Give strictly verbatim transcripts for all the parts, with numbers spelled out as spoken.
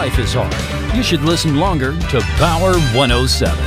life is hard, you should listen longer to Power one oh seven.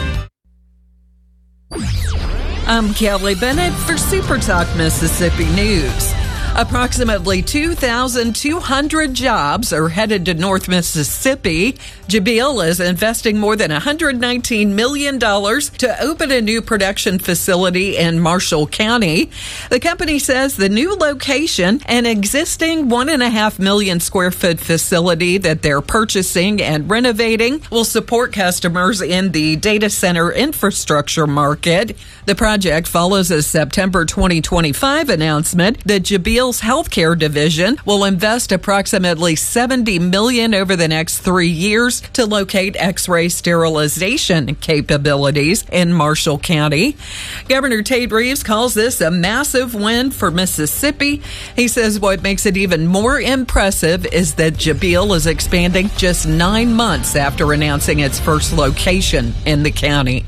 I'm Kelly Bennett for Super Talk Mississippi News. Approximately two thousand two hundred jobs are headed to North Mississippi. Jabil is investing more than one hundred nineteen million dollars to open a new production facility in Marshall County. The company says the new location, an existing one and a half million square foot facility that they're purchasing and renovating, will support customers in the data center infrastructure market. The project follows a September twenty twenty-five announcement that Jabil's healthcare division will invest approximately seventy million dollars over the next three years to locate X-ray sterilization capabilities in Marshall County. Governor Tate Reeves calls this a massive win for Mississippi. He says what makes it even more impressive is that Jabil is expanding just nine months after announcing its first location in the county.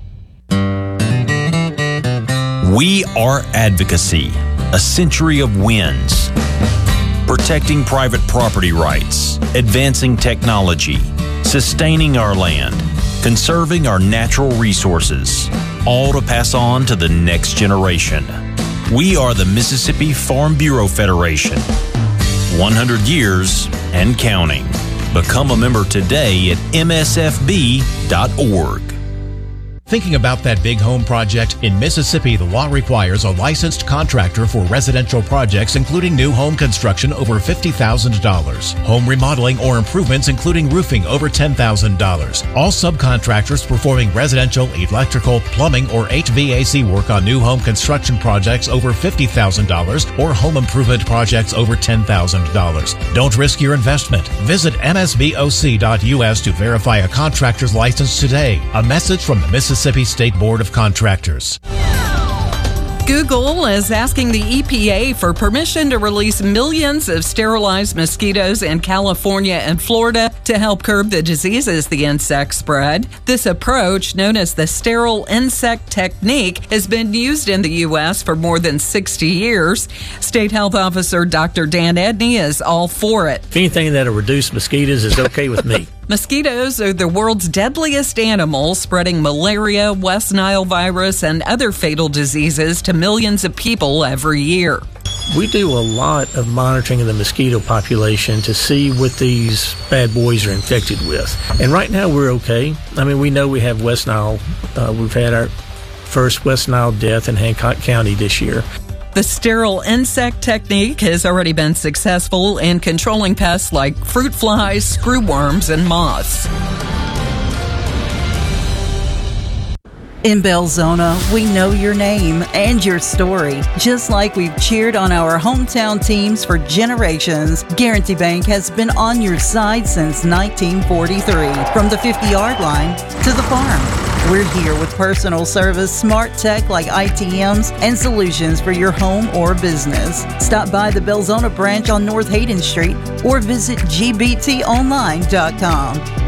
We are advocacy. A century of wins. Protecting private property rights, advancing technology, sustaining our land, conserving our natural resources, all to pass on to the next generation. We are the Mississippi Farm Bureau Federation. one hundred years and counting. Become a member today at M S F B dot org. Thinking about that big home project? In Mississippi, the law requires a licensed contractor for residential projects, including new home construction over fifty thousand dollars, home remodeling or improvements, including roofing, over ten thousand dollars. All subcontractors performing residential, electrical, plumbing, or H V A C work on new home construction projects over fifty thousand dollars or home improvement projects over ten thousand dollars. Don't risk your investment. Visit M S B O C dot U S to verify a contractor's license today. A message from the Mississippi State Board of Contractors. Google is asking the E P A for permission to release millions of sterilized mosquitoes in California and Florida to help curb the diseases the insects spread. This approach, known as the sterile insect technique, has been used in the U S for more than sixty years. State Health Officer Doctor Dan Edney is all for it. Anything that'll reduce mosquitoes is okay with me. Mosquitoes are the world's deadliest animals, spreading malaria, West Nile virus, and other fatal diseases to millions of people every year. We do a lot of monitoring of the mosquito population to see what these bad boys are infected with. And right now we're okay. I mean, we know we have West Nile. Uh, we've had our first West Nile death in Hancock County this year. The sterile insect technique has already been successful in controlling pests like fruit flies, screwworms, and moths. In Belzona, we know your name and your story. Just like we've cheered on our hometown teams for generations, Guarantee Bank has been on your side since nineteen forty-three. From the fifty-yard line to the farm, we're here with personal service, smart tech like I T Ms, and solutions for your home or business. Stop by the Belzona branch on North Hayden Street or visit G B T online dot com.